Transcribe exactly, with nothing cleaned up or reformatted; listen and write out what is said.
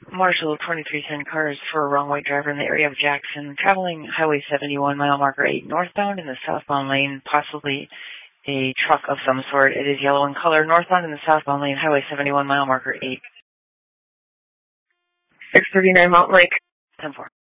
Marshall twenty-three ten cars for a wrong way driver in the area of Jackson, traveling Highway seventy-one, mile marker eight northbound in the southbound lane, possibly a truck of some sort. It is yellow in color, northbound in the southbound lane, Highway seventy-one, mile marker eight. six thirty-nine Mountain Lake. ten four.